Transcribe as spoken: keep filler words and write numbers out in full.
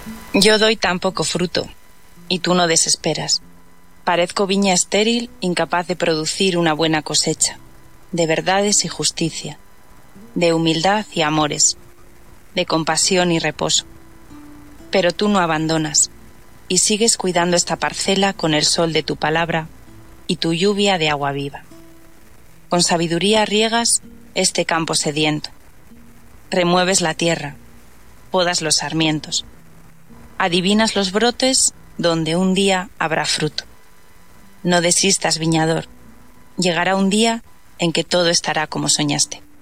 Yo doy tan poco fruto, y tú no desesperas. Parezco viña estéril, incapaz de producir una buena cosecha, de verdades y justicia, de humildad y amores, de compasión y reposo. Pero tú no abandonas, y sigues cuidando esta parcela con el sol de tu palabra y tu lluvia de agua viva. Con sabiduría riegas este campo sediento. Remueves la tierra, podas los sarmientos. Adivinas los brotes donde un día habrá fruto. No desistas, viñador. Llegará un día en que todo estará como soñaste.